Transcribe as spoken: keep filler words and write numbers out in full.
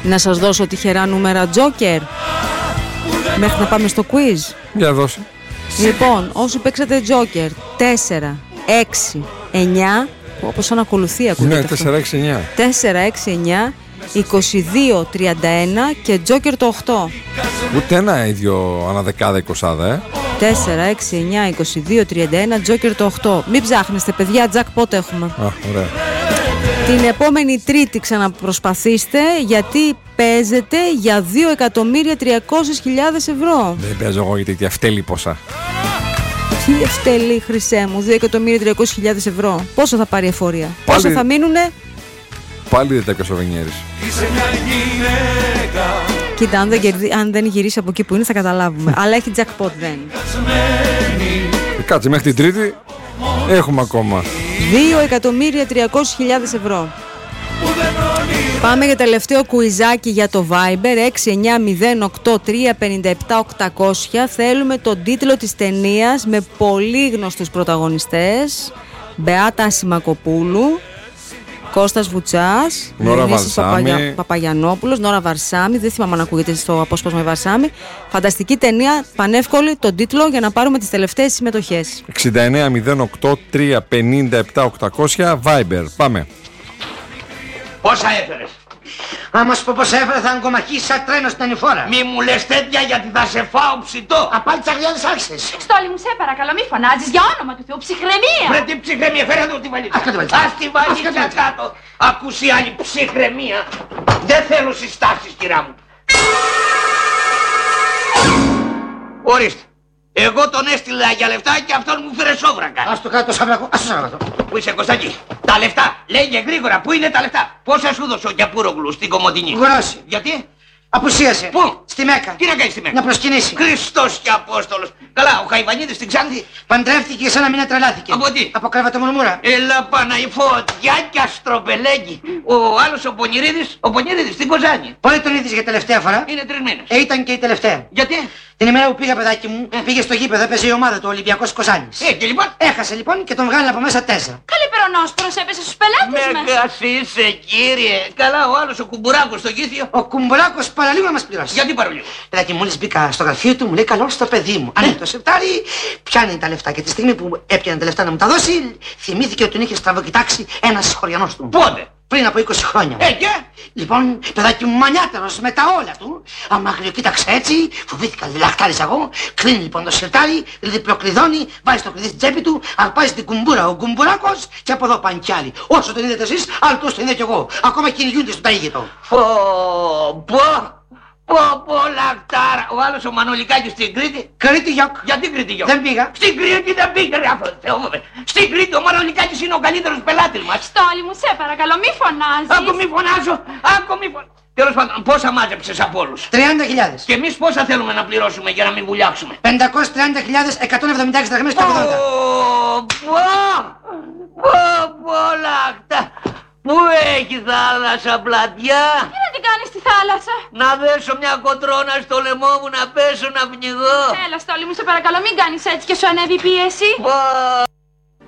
Να σας δώσω τυχερά νούμερα Joker μέχρι να πάμε στο quiz. Για δώσε. Λοιπόν, όσοι παίξατε Joker τέσσερα, έξι, εννιά, όπως σαν ακολουθεί ακούγεται. Ναι, τέσσερα, έξι, εννιά. τέσσερα, έξι, εννιά, είκοσι δύο, τριάντα ένα και Joker το οκτώ. Ούτε ένα ίδιο αναδεκάδα εικοσάδα, ε. τέσσερα, έξι, εννιά, είκοσι δύο, τριάντα ένα, Joker το οκτώ. Μην ψάχνεστε, παιδιά, jack πότε έχουμε. Α, ωραία. Την επόμενη Τρίτη ξαναπροσπαθήστε, γιατί παίζετε για δύο εκατομμύρια τριακόσιες χιλιάδες ευρώ. Δεν παίζω εγώ γιατί τέτοια φτέλη ποσά. Τι ευτελή, χρυσέ μου, δύο εκατομμύρια τριακόσιες χιλιάδες ευρώ. Πόσο θα πάρει εφορία, Πάλι... πόσο θα μείνουνε. Πάλι δεν τα έπιασε ο Βενιέρης. Κοίτα, αν δεν, κερδί... αν δεν γυρίσει από εκεί που είναι θα καταλάβουμε. Αλλά έχει jackpot δεν. Ε, κάτσε μέχρι την Τρίτη. Έχουμε ακόμα δύο εκατομμύρια τριακόσιες χιλιάδες ευρώ. Πάμε για τελευταίο κουιζάκι για το Viber έξι εννιά μηδέν οκτώ τρία πέντε επτά οκτακόσια. Θέλουμε τον τίτλο της ταινίας με πολύ γνωστούς πρωταγωνιστές. Μπεάτα Ασημακοπούλου, Κώστας Βουτσάς, Νόρα Διονύσης Βαρσάμι, Παπαγια... Παπαγιαννόπουλος, Νόρα Βαρσάμι. Δεν θυμάμαι αν ακούγεται στο απόσπασμα Βαρσάμι. Φανταστική ταινία, πανεύκολη, τον τίτλο για να πάρουμε τις τελευταίες συμμετοχές. έξι εννιά μηδέν οκτώ τρία πέντε επτά οκτακόσια Viber. Πάμε. Πόσα έφερες? Άμα σου πω πως έφερε θα αγκομαχείς σαν τρένο στην ανηφόρα. Μη μου λες τέτοια γιατί θα σε φάω ψητό. Απάλι τις αγριάδες άρχισες. Στόλι μου, σε παρακαλώ, μη φωνάζεις, για όνομα του Θεού, ψυχραιμία. Βρε τι ψυχραιμία, φέρε εδώ τη βαλίτσα. Ας τη βαλίτσα. Ας τη βαλίτσα κάτω. Ακούσει άλλη ψυχραιμία. Δεν θέλω συστάσεις, κυρά μου. Ορίστε. Εγώ τον έστειλα για λεφτά και αυτόν μου φέρε σόβρακα. Ας το κάτω σαυρακό, ας το σαυρακό. Πού είσαι, Κωστάκη? Τα λεφτά. Λέγε γρήγορα, πού είναι τα λεφτά? Πόσα σου δώσε ο Κιαπούρογλου στην Κομοτηνή? Γουρώσει. Γιατί? Απουσίασε. Πού? Στη Μέκα. Τι να κάνει στη Μέκα? Να προσκυνήσει. Χριστός και Απόστολος. Καλά, ο Χαϊβανίδης στην Ξάνθη. Παντρεύτηκε σαν να μην τρελάθηκε. Από τι? Από κρεβατομουρμούρα. Έλα πάνα η φωτιά και αστροπελέγγι. Ο άλλος ο Πονηρίδης, ο Πονηρίδης στην Κοζάνη. Πότε τον είδες για τελευταία φορά? Είναι τρεις μήνες. Ε, ήταν και η τελευταία. Γιατί? Την ημέρα που πήγα, παιδάκι μου, πήγε στο γήπεδο, έπαιζε η ομάδα του Ολυμπιακός Κοζάνης. Ε, και λοιπόν. Έχασε λοιπόν και τον βγάλει από μέσα τέσσερα. Καλή περονόσπορος έπεσε στους πελάτες μας. Μέγας είσαι, κύριε. Καλά, ο άλλος ο Κουμπουράκος στο Κήθιο. Ο Κουμπουράκος παραλίγο να μας πληρώσει. Γιατί παρολίγο? Παιδάκι, μόλις μπήκα στο γραφείο του, μου λέει καλό στο παιδί μου. Ανοίγει το σιρτάρι, πιάνει τα λεφτά και τη στιγμή που έπιανε τα λεφτά να μου τα δώσει, θυμήθηκε ότι τον είχε στραβοκοιτάξει ένας χωριανός του. Πότε? Πριν από είκοσι χρόνια. Ε, και? Λοιπόν, παιδάκι μου μανιάτερος με τα όλα του, άμα αγριοκοίταξε έτσι, φοβήθηκα, λαχτάρισα εγώ, κλείνει λοιπόν το σιρτάρι, διπλοκλειδώνει, βάζει το κλειδί στην τσέπη του, αρπάζει την κουμπούρα ο Κουμπουράκος και από εδώ πάνε κι άλλοι. Όσο τον είδατε εσείς, άλλο τόσο τον είδα κι εγώ. Ακόμα κυνηγούνται στο ταΐγητο. Πω, πω, πω, πω, λακτάρα. Ο άλλος ο Μανολικάκης στην Κρήτη. Κρήτη γιοκ. Γιατί Κρήτη γιοκ? Δεν πήγα. Στην Κρήτη δεν πήγα, ρε αυτό, Θεό μου. Στην Κρήτη ο Μανολικάκης είναι ο καλύτερος πελάτης μας. Στόλι μου, σε παρακαλώ, μη φωνάζεις. Άκου μη φωνάζω, άκου μη φωνάζω. Τέλος πάντων, πόσα μάζεψες από όλους? τριάντα χιλιάδες. Και εμείς πόσα θέλουμε να πληρώσουμε για να μην βουλιάξουμε? πεντακόσιες τριάντα χιλιάδες εκατόν εβδομήντα έξι δραχμές και ογδόντα. Πω, πω, πω, λακτα. Πού έχει θάλασσα πλατιά? Τι να την κάνεις στη θάλασσα? Να δέσω μια κοτρώνα στο λαιμό μου να πέσω να πνιγώ. Έλα, Στόλι μου, σε παρακαλώ, μην κάνεις έτσι και σου ανέβει η πίεση. Πω.